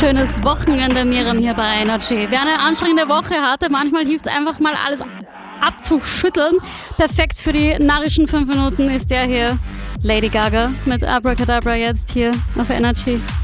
schönes Wochenende, Miriam, hier bei Energy. Wer eine anstrengende Woche hatte, manchmal hilft es einfach mal alles abzuschütteln. Perfekt für die narrischen 5 Minuten ist der hier, Lady Gaga mit Abracadabra, jetzt hier auf Energy.